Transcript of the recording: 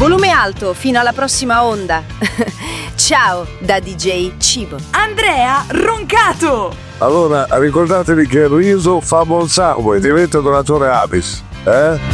Volume alto fino alla prossima onda. Ciao da DJ Cibo. Andrea Roncato. Allora ricordatevi che il riso fa buon sangue, diventa donatore Abis, eh?